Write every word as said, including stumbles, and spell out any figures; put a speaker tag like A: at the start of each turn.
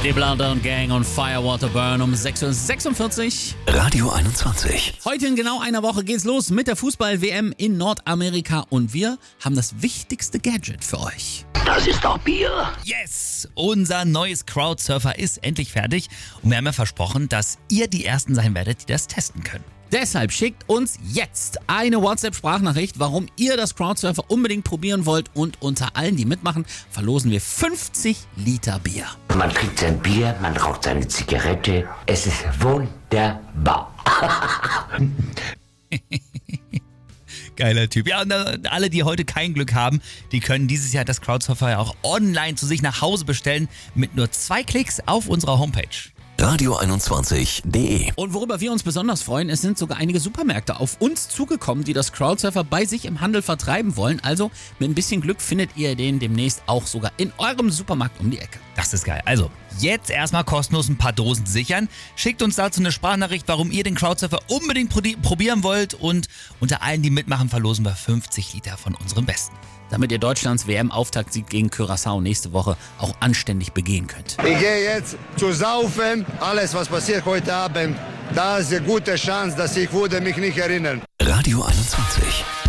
A: Die Bloodhound Gang und Firewater Burn um sechs Uhr sechsundvierzig.
B: Radio einundzwanzig.
A: Heute in genau einer Woche geht's los mit der Fußball-W M in Nordamerika und wir haben das wichtigste Gadget für euch.
B: Das ist doch Bier.
C: Yes! Unser neues Crowdsurfer ist endlich fertig und wir haben ja versprochen, dass ihr die Ersten sein werdet, die das testen können.
A: Deshalb schickt uns jetzt eine WhatsApp-Sprachnachricht, warum ihr das Crowdsurfer unbedingt probieren wollt, und unter allen, die mitmachen, verlosen wir fünfzig Liter Bier.
D: Man trinkt sein Bier, man raucht seine Zigarette. Es ist wunderbar.
C: Geiler Typ. Ja, und alle, die heute kein Glück haben, die können dieses Jahr das Crowdsurfer ja auch online zu sich nach Hause bestellen mit nur zwei Klicks auf unserer Homepage.
B: Radio einundzwanzig punkt de.
A: Und worüber wir uns besonders freuen, es sind sogar einige Supermärkte auf uns zugekommen, die das Crowdsurfer bei sich im Handel vertreiben wollen. Also mit ein bisschen Glück findet ihr den demnächst auch sogar in eurem Supermarkt um die Ecke.
C: Das ist geil. Also, jetzt erstmal kostenlos ein paar Dosen sichern. Schickt uns dazu eine Sprachnachricht, warum ihr den Crowdsurfer unbedingt probieren wollt. Und unter allen, die mitmachen, verlosen wir fünfzig Liter von unserem Besten.
A: Damit ihr Deutschlands W M-Auftaktsieg gegen Curaçao nächste Woche auch anständig begehen könnt.
E: Ich gehe jetzt zu saufen. Alles, was passiert heute Abend, da ist eine gute Chance, dass ich würde mich nicht erinnern.
B: Radio einundzwanzig.